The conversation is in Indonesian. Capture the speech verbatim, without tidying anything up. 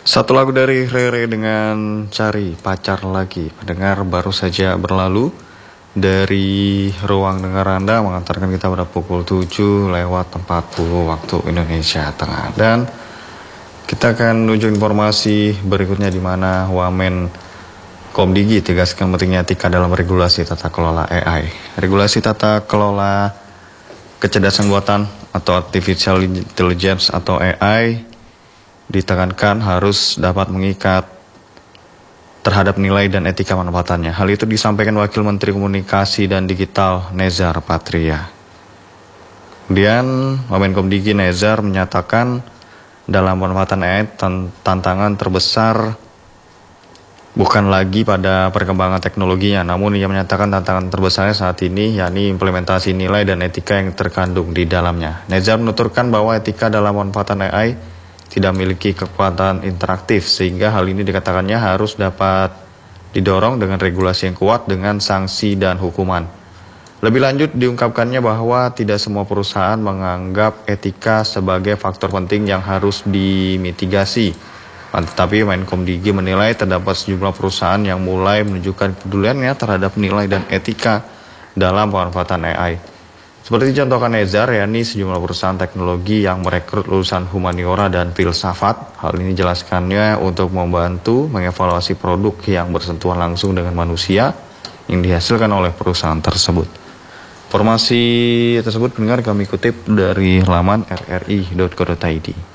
Satu lagu dari Rere dengan Cari Pacar Lagi. Pendengar, baru saja berlalu dari ruang dengar Anda mengantarkan kita pada pukul tujuh lewat empat puluh waktu Indonesia Tengah. Dan kita akan menuju informasi berikutnya di mana Wamen Komdigi tegaskan pentingnya etika dalam regulasi tata kelola A I. Regulasi tata kelola kecerdasan buatan atau artificial intelligence atau A I ditekankan harus dapat mengikat terhadap nilai dan etika pemanfaatannya. Hal itu disampaikan Wakil Menteri Komunikasi dan Digital Nezar Patria. Kemudian Wamenkomdigi Nezar menyatakan dalam pemanfaatan A I tantangan terbesar bukan lagi pada perkembangan teknologinya, namun ia menyatakan tantangan terbesarnya saat ini yakni implementasi nilai dan etika yang terkandung di dalamnya. Nezar menuturkan bahwa etika dalam pemanfaatan A I tidak memiliki kekuatan interaktif, sehingga hal ini dikatakannya harus dapat didorong dengan regulasi yang kuat dengan sanksi dan hukuman. Lebih lanjut diungkapkannya bahwa tidak semua perusahaan menganggap etika sebagai faktor penting yang harus dimitigasi. Tetapi Wamenkomdigi menilai terdapat sejumlah perusahaan yang mulai menunjukkan kepeduliannya terhadap nilai dan etika dalam pemanfaatan A I. Seperti contohkan Nezar, yakni sejumlah perusahaan teknologi yang merekrut lulusan humaniora dan filsafat. Hal ini dijelaskannya untuk membantu mengevaluasi produk yang bersentuhan langsung dengan manusia yang dihasilkan oleh perusahaan tersebut. Informasi tersebut pendengar kami kutip dari laman r r i dot co dot i d.